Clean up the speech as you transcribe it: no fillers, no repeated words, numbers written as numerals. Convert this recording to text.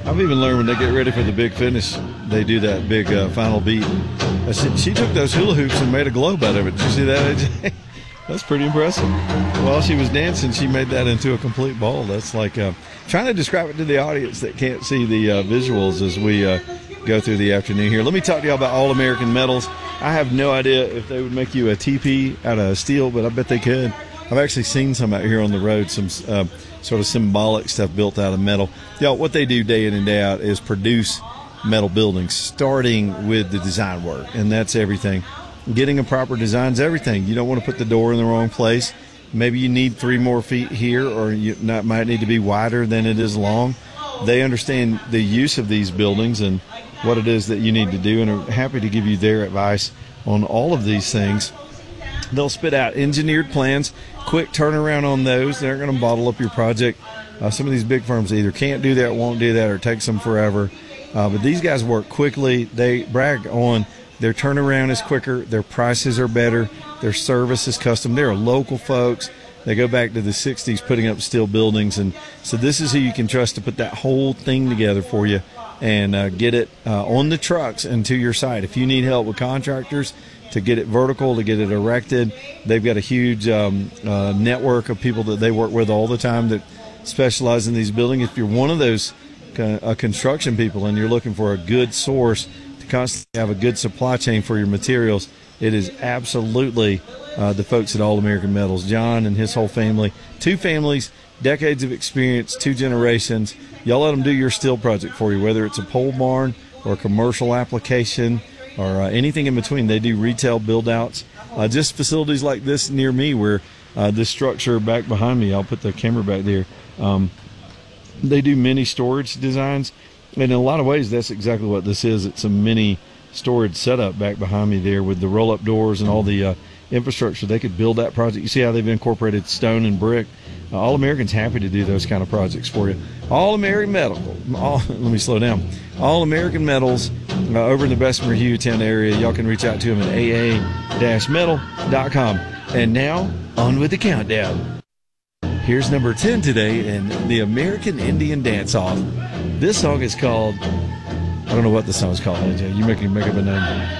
I've even learned when they get ready for the big finish, they do that big final beat. She took those hula hoops and made a globe out of it. Did you see that, AJ? That's pretty impressive. While she was dancing, she made that into a complete ball. That's like trying to describe it to the audience that can't see the visuals as we go through the afternoon here. Let me talk to you about All-American Metals. I have no idea if they would make you a teepee out of steel, but I bet they could. I've actually seen some out here on the road, some sort of symbolic stuff built out of metal. Y'all, what they do day in and day out is produce metal buildings, starting with the design work, and that's everything. Getting a proper design is everything. You don't want to put the door in the wrong place. Maybe you need 3 more feet here, or might need to be wider than it is long. They understand the use of these buildings and what it is that you need to do, and are happy to give you their advice on all of these things. They'll spit out engineered plans, quick turnaround on those. They're going to bottle up your project. Some of these big firms either can't do that, won't do that, or it takes them forever. But these guys work quickly. They brag on their turnaround is quicker, their prices are better, their service is custom. They're local folks. They go back to the 60s putting up steel buildings. And so this is who you can trust to put that whole thing together for you and get it on the trucks and to your site. If you need help with contractors to get it vertical, to get it erected, they've got a huge network of people that they work with all the time that specialize in these buildings. If you're one of those construction people and you're looking for a good source to constantly have a good supply chain for your materials, it is absolutely the folks at All-American Metals. John and his whole family, 2 families, decades of experience, 2 generations. Y'all let them do your steel project for you, whether it's a pole barn or a commercial application or anything in between. They do retail build-outs. Just facilities like this near me where this structure back behind me, I'll put the camera back there, they do mini storage designs. And in a lot of ways, that's exactly what this is. It's a mini storage setup back behind me there with the roll-up doors and all the infrastructure. They could build that project. You see how they've incorporated stone and brick. All-American's happy to do those kind of projects for you. All-American Medical. Let me slow down. All-American Metals over in the Bessemer Hewtown area. Y'all can reach out to them at aa-metal.com. And now, on with the countdown. Here's number 10 today in the American Indian Dance-Off. This song is called, I don't know what the song's called, AJ. You make up a name.